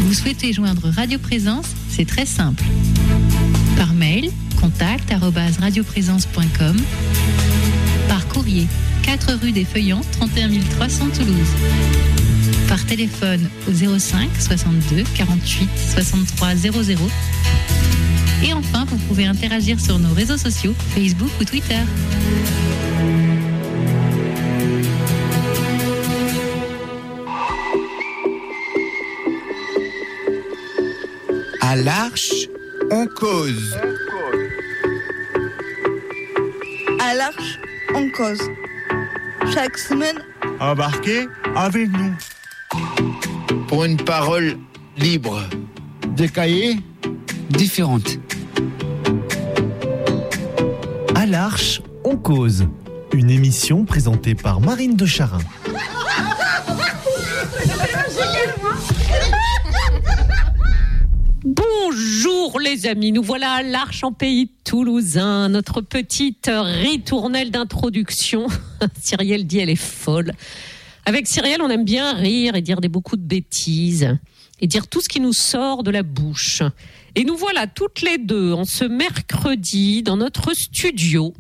Vous souhaitez joindre Radio Présence? C'est très simple. Par mail, contact@radioprésence.com. Par courrier, 4 rue des Feuillants, 31 300 Toulouse. Par téléphone au 05 62 48 63 00. Et enfin, vous pouvez interagir sur nos réseaux sociaux, Facebook ou Twitter. À l'Arche, on cause. À l'Arche, on cause. Chaque semaine, Embarquez avec nous. Pour une parole libre. Des cahiers différentes. À l'Arche, on cause. Une émission présentée par Marine de Charin. Bonjour les amis, nous voilà à l'Arche en pays toulousain, notre petite ritournelle d'introduction. Cyrielle dit elle est folle. Avec Cyrielle, on aime bien rire et dire beaucoup de bêtises et dire tout ce qui nous sort de la bouche. Et nous voilà toutes les deux en ce mercredi dans notre studio,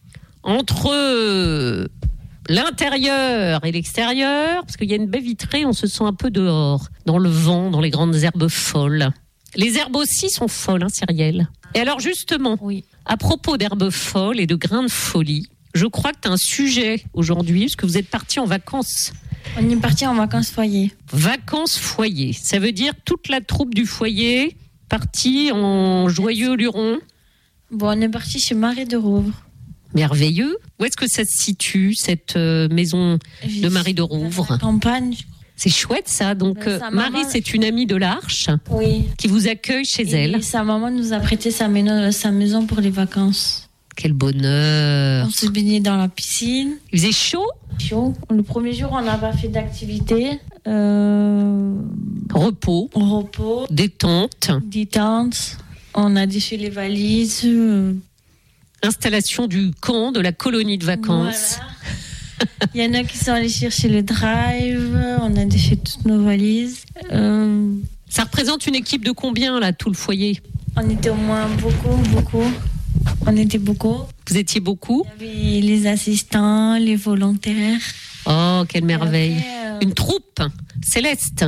entre l'intérieur et l'extérieur, parce qu'il y a une baie vitrée, on se sent un peu dehors, dans le vent, dans les grandes herbes folles. Les herbes aussi sont folles, Cyrielle. Et alors justement, oui, à propos d'herbes folles et de grains de folie, je crois que tu as un sujet aujourd'hui, parce que vous êtes partis en vacances. On est partis en vacances foyer. Vacances foyer, ça veut dire toute la troupe du foyer partie en joyeux luron. Bon, on est partis chez Marie de Rouvre. Merveilleux. Où est-ce que ça se situe, cette maison de Marie de Rouvre? La campagne, je crois. C'est chouette ça. Donc Marie, c'est une amie de l'Arche, oui, qui vous accueille chez elle. Et sa maman nous a prêté sa maison pour les vacances. Quel bonheur. On se baignait dans la piscine. Il faisait chaud? Chaud. Le premier jour, on n'a pas fait d'activité. Repos. Détente. On a défait les valises. Installation du camp, de la colonie de vacances. Voilà. Il y en a qui sont allés chercher le drive. On a défait toutes nos valises. Ça représente une équipe de combien, là, tout le foyer? On était au moins beaucoup. On était beaucoup. Vous étiez beaucoup? Il y avait les assistants, les volontaires. Oh, quelle merveille. Après, une troupe céleste.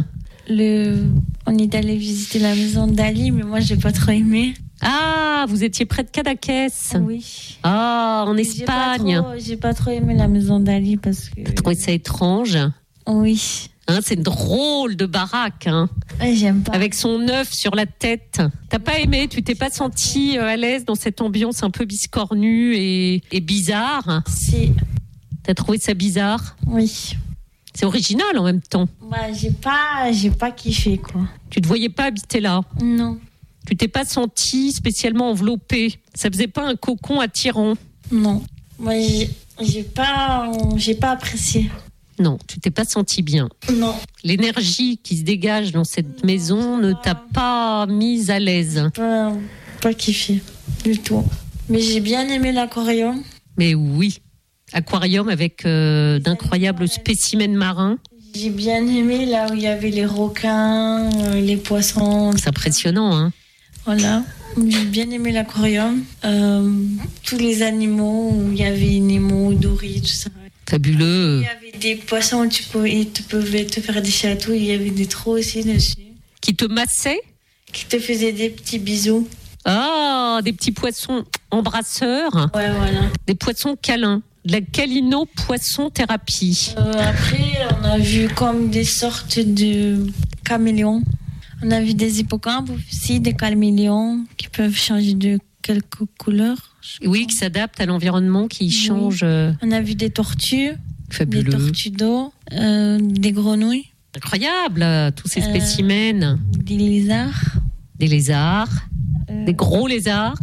On est allé visiter la maison d'Ali, mais moi, j'ai pas trop aimé. Ah, vous étiez près de Cadaqués. Oui. Ah, en Espagne. J'ai pas trop aimé la maison d'Ali parce que... T'as trouvé ça étrange? Oui. Hein, c'est une drôle de baraque. Hein. Ouais, j'aime pas. Avec son œuf sur la tête. T'as pas aimé? Tu t'es pas senti à l'aise dans cette ambiance un peu biscornue et bizarre? Si. T'as trouvé ça bizarre? Oui. C'est original en même temps. Bah, j'ai pas kiffé, quoi. Tu te voyais pas habiter là? Non. Tu t'es pas senti spécialement enveloppé? Ça faisait pas un cocon attirant? Non. Moi, j'ai pas apprécié. Non, tu t'es pas senti bien. Non. L'énergie qui se dégage dans cette maison ne t'a pas mise à l'aise. Pas kiffé du tout. Mais j'ai bien aimé l'aquarium. Mais oui, aquarium avec d'incroyables spécimens marins. J'ai bien aimé là où il y avait les requins, les poissons. C'est impressionnant, hein. Voilà. J'ai bien aimé l'aquarium. Tous les animaux, où il y avait Nemo, Dory, tout ça. Fabuleux. Il y avait des poissons où tu pouvais te faire des chatouilles. Il y avait des trous aussi dessus. Qui te massaient? Qui te faisaient des petits bisous. Ah, des petits poissons embrasseurs. Ouais, voilà. Des poissons câlins. De la câlino-poisson-thérapie. Après, on a vu comme des sortes de caméléons. On a vu des hippocampes aussi, des caméléons qui peuvent changer de quelques couleurs. Oui, qui s'adaptent à l'environnement, qui changent. On a vu des tortues. Fabuleux. Des tortues d'eau, des grenouilles. Incroyable, tous ces spécimens. Des lézards. Des lézards. Des gros lézards.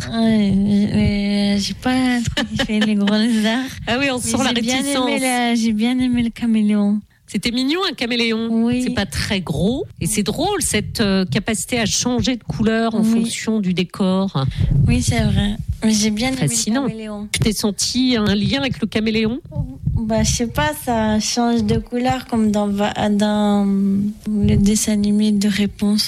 J'ai pas trop kiffé les gros lézards. Ah oui, on sent la réticence. J'ai bien aimé le caméléon. C'était mignon, un caméléon. Oui. C'est pas très gros. Et c'est drôle, cette capacité à changer de couleur en fonction du décor. Oui, c'est vrai. Mais j'ai bien aimé le caméléon. Tu t'es senti un lien avec le caméléon? Bah, je sais pas, ça change de couleur comme dans le dessin animé de Réponse.